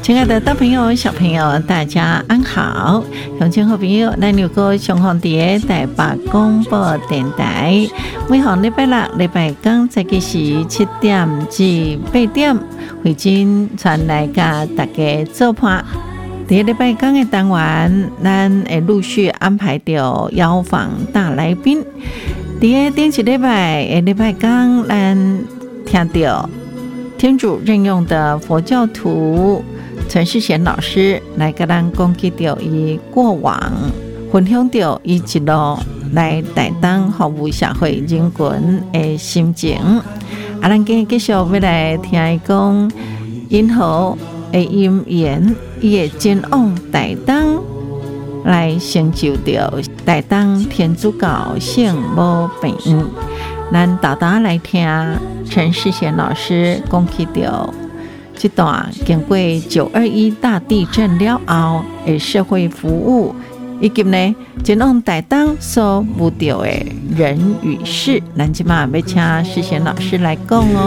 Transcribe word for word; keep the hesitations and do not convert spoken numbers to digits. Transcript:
亲爱的大朋友小朋友大家安好，乡亲好朋友咱有个上方伫台北广播电台，每逢礼拜六礼拜天早起时七点至八点会真传来甲大家做伴。伫礼拜天的单元咱会陆续安排着邀访大来宾。伫顶一礼拜的礼拜天咱听到天主任用的佛教徒陈世贤老师来跟咱讲起到伊过往，分享到伊一路来台东服务社会人群的心情。啊，咱今日继续要来听伊讲因何的因缘，伊会前往台东来成就到台东天主教圣母病院。咱豆豆来听陈世贤老师讲起到这段经过九二一大地震了后的社会服务，以及呢前往台东所遇到的人与事，咱即马要请世贤老师来讲哦。